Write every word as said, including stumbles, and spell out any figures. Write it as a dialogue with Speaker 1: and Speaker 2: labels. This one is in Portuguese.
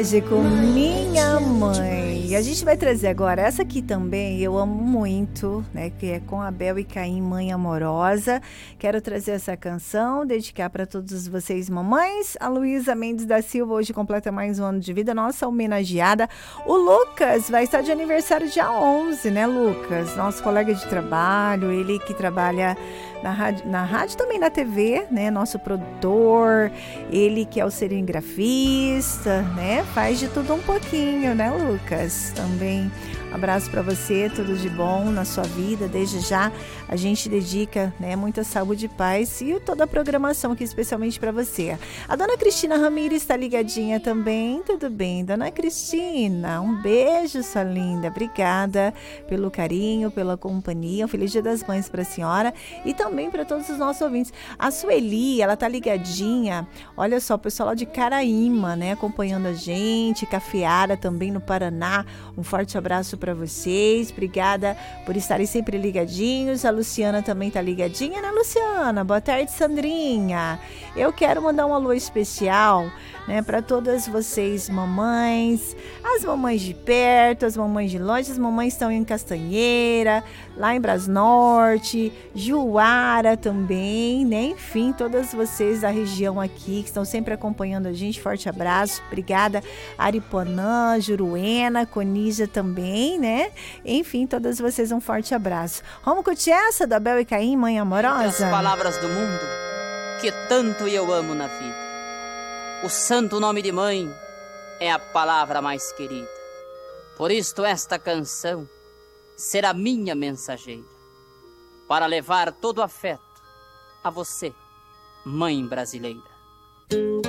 Speaker 1: Mágico, Minha Mãe. A gente vai trazer agora essa aqui também, eu amo muito, né? Que é com Abel e Caim, Mãe Amorosa. Quero trazer essa canção, dedicar para todos vocês, mamães. A Luísa Mendes da Silva hoje completa mais um ano de vida, nossa homenageada. O Lucas vai estar de aniversário dia onze, né, Lucas? Nosso colega de trabalho, ele que trabalha na rádio, na rádio também na T V, né? Nosso produtor, ele que é o serigrafista, né? Faz de tudo um pouquinho, né, Lucas? Também um abraço para você, tudo de bom na sua vida. Desde já a gente dedica, né, muita saúde e paz e toda a programação aqui especialmente para você. A dona Cristina Ramires está ligadinha também. Tudo bem, dona Cristina? Um beijo, sua linda. Obrigada pelo carinho, pela companhia. Um feliz Dia das Mães para a senhora e também para todos os nossos ouvintes. A Sueli, ela tá ligadinha. Olha só, o pessoal lá de Caraíma, né, acompanhando a gente. Cafeara também no Paraná. Um forte abraço para vocês. Obrigada por estarem sempre ligadinhos. A Luciana também tá ligadinha, né, Luciana? Boa tarde, Sandrinha. Eu quero mandar um alô especial, né, para todas vocês, mamães, as mamães de perto, as mamães de longe. As mamães estão em Castanheira, lá em Brasnorte, Juara também, né? Enfim, todas vocês da região aqui que estão sempre acompanhando a gente. Forte abraço. Obrigada, Ariponã, Juruena, Conija também, né? Enfim, todas vocês um forte abraço. Vamos curtir essa da Abel e Caim, Mãe Amorosa?
Speaker 2: Entre as palavras do mundo que tanto eu amo na vida, o santo nome de mãe é a palavra mais querida. Por isto esta canção será minha mensageira, para levar todo o afeto a você, mãe brasileira.